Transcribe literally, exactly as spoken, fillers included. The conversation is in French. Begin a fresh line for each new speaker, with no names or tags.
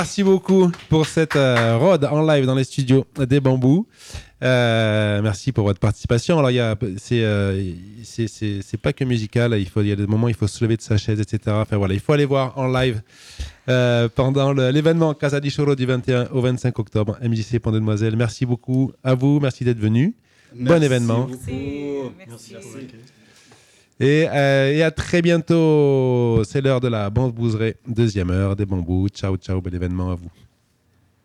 Merci beaucoup pour cette euh, road en live dans les studios des Bambous. Euh, merci pour votre participation. Alors, il y a, c'est, euh, c'est, c'est, c'est pas que musical. Il faut, il y a des moments où il faut se lever de sa chaise, et cetera. Enfin voilà, il faut aller voir en live euh, pendant le, l'événement Casa di Choro du vingt et un au vingt-cinq octobre. M J C Pont de Demoiselle. Merci beaucoup à vous. Merci d'être venu. Bon événement.
Beaucoup. Merci. Merci.
Et, euh, et à très bientôt. C'est l'heure de la bambouserie, deuxième heure des bambous. Ciao, ciao, bel événement à vous.